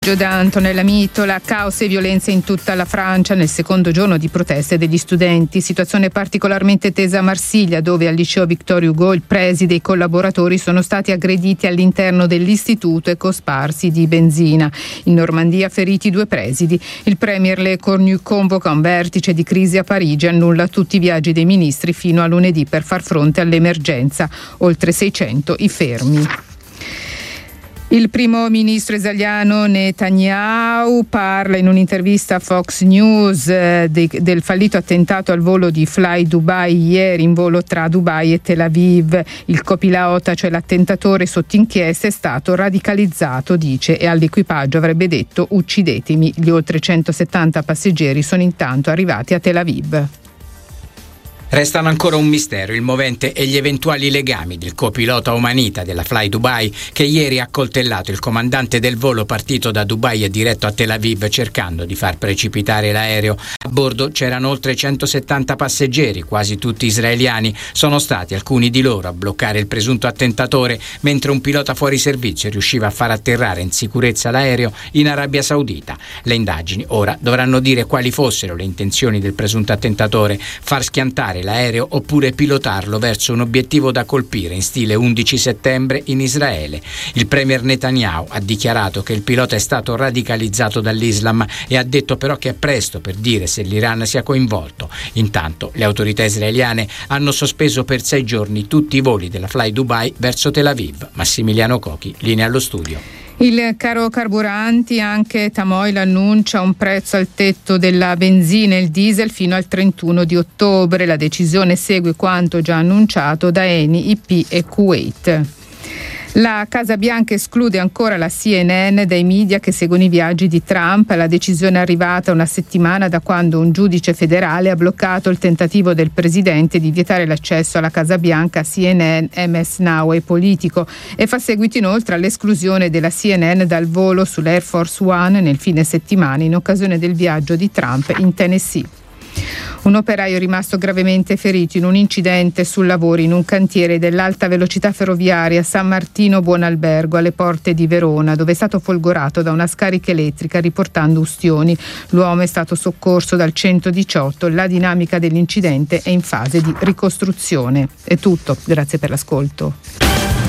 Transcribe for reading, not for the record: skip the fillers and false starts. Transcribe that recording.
Da Antonella Mitola, caos e violenza in tutta la Francia nel secondo giorno di proteste degli studenti. Situazione particolarmente tesa a Marsiglia, dove al liceo Victor Hugo il preside e i collaboratori sono stati aggrediti all'interno dell'istituto e cosparsi di benzina. In Normandia feriti 2 presidi. Il premier Le Cornu convoca un vertice di crisi a Parigi e annulla tutti i viaggi dei ministri fino a lunedì per far fronte all'emergenza. Oltre 600 i fermi. Il primo ministro israeliano Netanyahu parla in un'intervista a Fox News del fallito attentato al volo di Fly Dubai ieri, in volo tra Dubai e Tel Aviv. Il copilota, cioè l'attentatore sotto inchiesta, è stato radicalizzato, dice, e all'equipaggio avrebbe detto: uccidetemi. Gli oltre 170 passeggeri sono intanto arrivati a Tel Aviv. Restano ancora un mistero il movente e gli eventuali legami del copilota omanita della Fly Dubai, che ieri ha accoltellato il comandante del volo partito da Dubai e diretto a Tel Aviv cercando di far precipitare l'aereo. A bordo c'erano oltre 170 passeggeri, quasi tutti israeliani. Sono stati alcuni di loro a bloccare il presunto attentatore, mentre un pilota fuori servizio riusciva a far atterrare in sicurezza l'aereo in Arabia Saudita. Le indagini ora dovranno dire quali fossero le intenzioni del presunto attentatore: far schiantare l'aereo oppure pilotarlo verso un obiettivo da colpire in stile 11 settembre in Israele. Il premier Netanyahu ha dichiarato che il pilota è stato radicalizzato dall'Islam e ha detto però che è presto per dire se l'Iran sia coinvolto. Intanto le autorità israeliane hanno sospeso per 6 giorni tutti i voli della Fly Dubai verso Tel Aviv. Massimiliano Cochi, linea allo studio. Il caro carburanti, anche Tamoil annuncia un prezzo al tetto della benzina e il diesel fino al 31 di ottobre. La decisione segue quanto già annunciato da Eni, IP e Kuwait. La Casa Bianca esclude ancora la CNN dai media che seguono i viaggi di Trump. La decisione è arrivata una settimana da quando un giudice federale ha bloccato il tentativo del presidente di vietare l'accesso alla Casa Bianca a CNN, MS Now e Politico, e fa seguito inoltre all'esclusione della CNN dal volo sull'Air Force One nel fine settimana in occasione del viaggio di Trump in Tennessee. Un operaio è rimasto gravemente ferito in un incidente sul lavoro in un cantiere dell'alta velocità ferroviaria San Martino Buonalbergo alle porte di Verona, dove è stato folgorato da una scarica elettrica riportando ustioni. L'uomo è stato soccorso dal 118. La dinamica dell'incidente è in fase di ricostruzione. È tutto, grazie per l'ascolto.